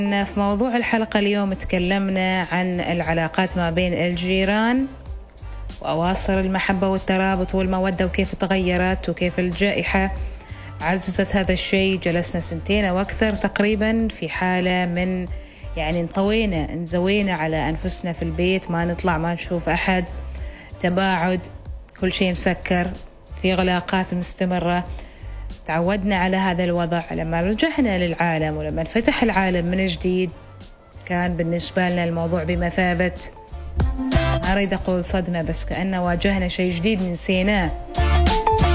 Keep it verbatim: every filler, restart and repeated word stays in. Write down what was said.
في موضوع الحلقة اليوم تكلمنا عن العلاقات ما بين الجيران وأواصر المحبة والترابط والمودة وكيف تغيرت وكيف الجائحة عززت هذا الشيء. جلسنا سنتين أو أكثر تقريبا في حالة من يعني انطوينا انزوينا على أنفسنا في البيت، ما نطلع ما نشوف أحد، تباعد، كل شيء مسكر، في غلاقات مستمرة. تعودنا على هذا الوضع. لما رجعنا للعالم ولما انفتح العالم من جديد كان بالنسبة لنا الموضوع بمثابة، ما أريد أقول صدمة، بس كأنه واجهنا شيء جديد نسيناه.